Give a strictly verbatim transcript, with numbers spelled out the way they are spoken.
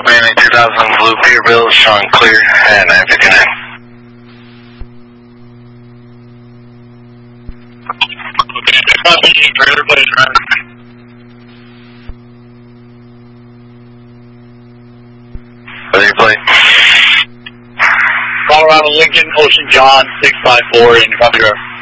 Miami two thousand Blue Peterbilt showing clear at nine fifty-nine. Okay, they're not being trailer place, right? Where you play? Colorado Lincoln Ocean John six five four in your copy driver.